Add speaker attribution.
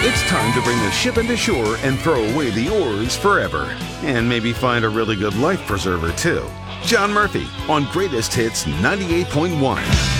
Speaker 1: It's time to bring the ship into shore and throw away the oars forever. And maybe find a really good life preserver, too. John Murphy on Greatest Hits 98.1.